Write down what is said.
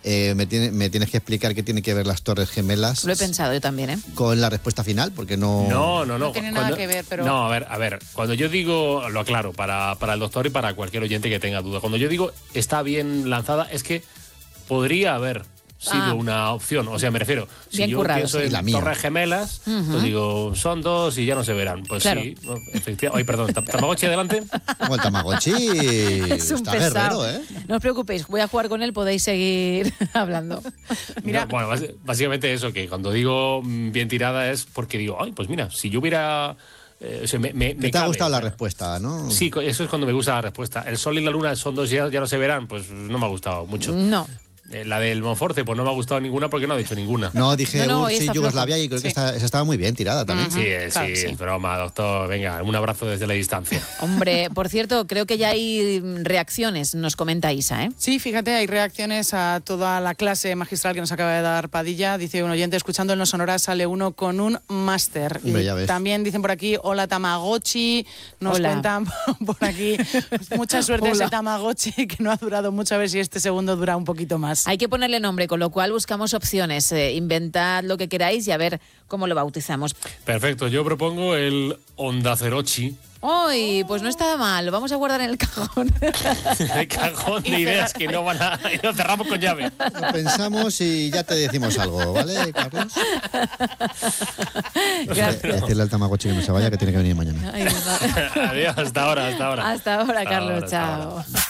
me tienes que explicar qué tiene que ver las Torres Gemelas. Lo he pensado yo también, ¿eh? Con la respuesta final, porque no... No tiene nada que ver, pero... No, a ver, cuando yo digo, lo aclaro, para el doctor y para cualquier oyente que tenga duda, cuando yo digo está bien lanzada, es que podría haber sido una opción. O sea, me refiero, si bien yo currado, pienso sí, en Torres Gemelas, pues digo, son dos y ya no se verán. Pues claro. sí, no, efectivamente. Ay, perdón, ¿Tamagotchi adelante? Como el Tamagotchi Es un está pesado. guerrero, ¿eh? No os preocupéis, voy a jugar con él, podéis seguir hablando. Mira. No, bueno, básicamente eso, que cuando digo bien tirada es porque digo, ay, pues mira, si yo hubiera... o sea, Que te ha gustado la respuesta, ¿no? Sí, eso es cuando me gusta la respuesta. El sol y la luna son dos, ya no se verán, pues no me ha gustado mucho. No. La del Monforte, pues no me ha gustado ninguna porque no ha dicho ninguna. No, dije No, URSS está y Yugoslavia y creo que esa estaba muy bien tirada también. Sí, Claro, sí, sí. es broma, doctor. Venga, un abrazo desde la distancia. Hombre, por cierto, creo que ya hay reacciones, nos comenta Isa, ¿eh? Sí, fíjate, hay reacciones a toda la clase magistral que nos acaba de dar Padilla. Dice un oyente, escuchando el No Sonora sale uno con un máster. Hombre, ya ves. También dicen por aquí, hola Tamagotchi. Nos Hola. cuentan por aquí, mucha suerte a ese Tamagotchi que no ha durado mucho, a ver si este segundo dura un poquito más. Hay que ponerle nombre, con lo cual buscamos opciones. Inventad lo que queráis y a ver cómo lo bautizamos. Perfecto, yo propongo el Onda Cerochi. ¡Ay! Pues no está mal, lo vamos a guardar en el cajón. El cajón de ideas que no van a... Y lo cerramos con llave. Lo pensamos y ya te decimos algo, ¿vale, Carlos? Gracias. Decirle al Tamagotchi que no se vaya, que tiene que venir mañana. Ay, Adiós, hasta ahora. hasta ahora, Carlos, hasta chao. ahora.